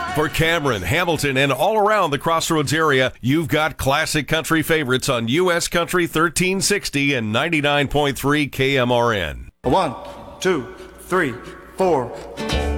For Cameron, Hamilton, and all around the Crossroads area, you've got classic country favorites on U.S. Country 1360 and 99.3 KMRN. 1, 2, 3, 4.